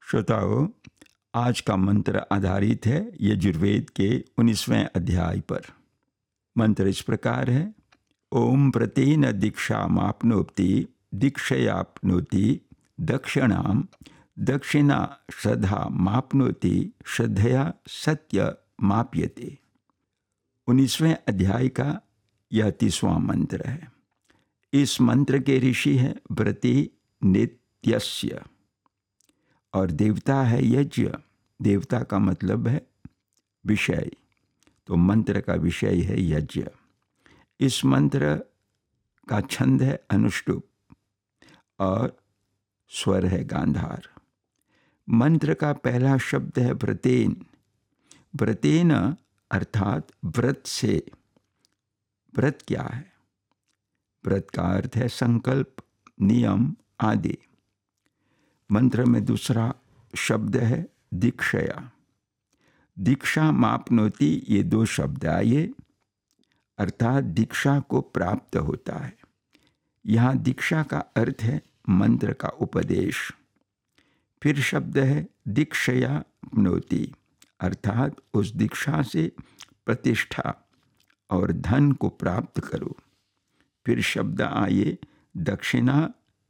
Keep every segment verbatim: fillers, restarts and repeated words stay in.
श्रोताओं, आज का मंत्र आधारित है यजुर्वेद के उन्नीसवें अध्याय पर। मंत्र इस प्रकार है। ओम प्रतेन दीक्षामाप्नोति दीक्षयाप्नोति दक्षिणाम दक्षिणा श्रद्धा माप्नोति श्रद्धया सत्य माप्यते। उन्नीसवें अध्याय का यह तीसवां मंत्र है। इस मंत्र के ऋषि है व्रति नित्यस्य और देवता है यज्ञ। देवता का मतलब है विषय, तो मंत्र का विषय है यज्ञ। इस मंत्र का छंद है अनुष्टुप और स्वर है गांधार। मंत्र का पहला शब्द है व्रतेन। व्रतेन अर्थात व्रत से। व्रत क्या है? व्रत का अर्थ है संकल्प, नियम आदि। मंत्र में दूसरा शब्द है दीक्षया। दीक्षा मापनोति, ये दो शब्द आए, अर्थात दीक्षा को प्राप्त होता है। यहाँ दीक्षा का अर्थ है मंत्र का उपदेश। फिर शब्द है दीक्षया प्नोति, अर्थात उस दीक्षा से प्रतिष्ठा और धन को प्राप्त करो। फिर शब्द आए दक्षिणा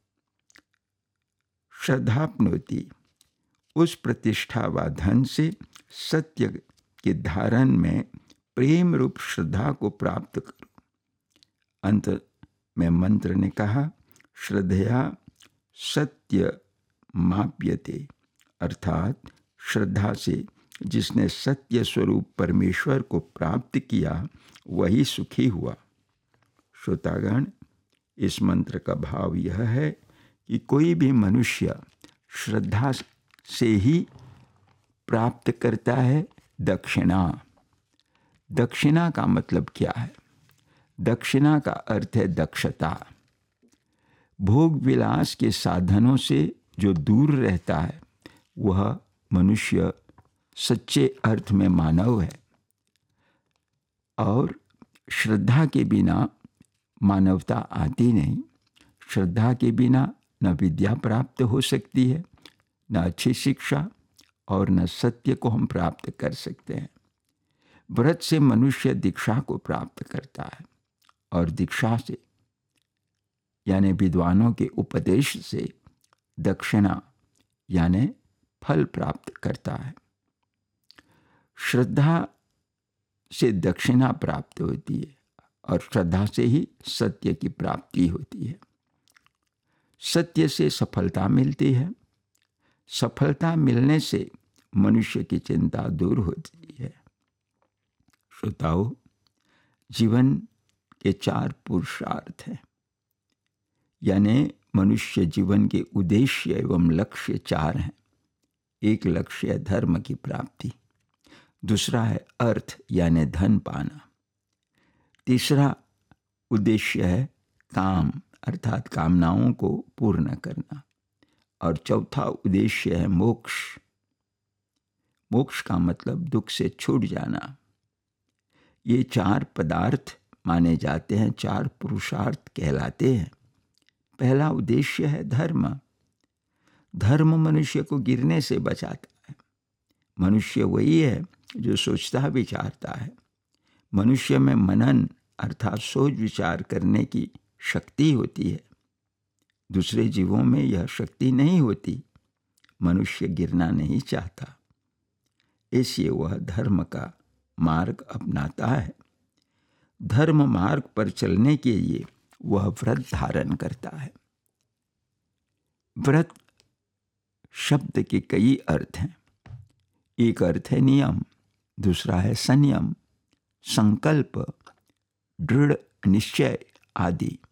श्रद्धाप्नोति, उस प्रतिष्ठा व धन से सत्य के धारण में प्रेम रूप श्रद्धा को प्राप्त करो। अंत में मंत्र ने कहा श्रद्धया सत्य माप्यते, अर्थात श्रद्धा से जिसने सत्य स्वरूप परमेश्वर को प्राप्त किया वही सुखी हुआ। श्रोतागण, इस मंत्र का भाव यह है कि कोई भी मनुष्य श्रद्धा से ही प्राप्त करता है दक्षिणा। दक्षिणा का मतलब क्या है? दक्षिणा का अर्थ है दक्षता। भोग विलास के साधनों से जो दूर रहता है वह मनुष्य सच्चे अर्थ में मानव है। और श्रद्धा के बिना मानवता आती नहीं। श्रद्धा के बिना न विद्या प्राप्त हो सकती है, न अच्छी शिक्षा, और न सत्य को हम प्राप्त कर सकते हैं। व्रत से मनुष्य दीक्षा को प्राप्त करता है और दीक्षा से यानी विद्वानों के उपदेश से दक्षिणा यानी फल प्राप्त करता है। श्रद्धा से दक्षिणा प्राप्त होती है और श्रद्धा से ही सत्य की प्राप्ति होती है। सत्य से सफलता मिलती है। सफलता मिलने से मनुष्य की चिंता दूर होती है। श्रोताओं, जीवन के चार पुरुषार्थ हैं, यानी मनुष्य जीवन के उद्देश्य एवं लक्ष्य चार हैं। एक लक्ष्य है धर्म की प्राप्ति, दूसरा है अर्थ यानी धन पाना, तीसरा उद्देश्य है काम अर्थात कामनाओं को पूर्ण करना, और चौथा उद्देश्य है मोक्ष। मोक्ष का मतलब दुख से छूट जाना। ये चार पदार्थ माने जाते हैं, चार पुरुषार्थ कहलाते हैं। पहला उद्देश्य है धर्म। धर्म मनुष्य को गिरने से बचाता है। मनुष्य वही है जो सोचता विचारता है। मनुष्य में मनन अर्थात सोच विचार करने की शक्ति होती है। दूसरे जीवों में यह शक्ति नहीं होती। मनुष्य गिरना नहीं चाहता, इसलिए वह धर्म का मार्ग अपनाता है। धर्म मार्ग पर चलने के लिए वह व्रत धारण करता है। व्रत शब्द के कई अर्थ हैं। एक अर्थ है नियम, दूसरा है संयम, संकल्प, दृढ़ निश्चय आदि।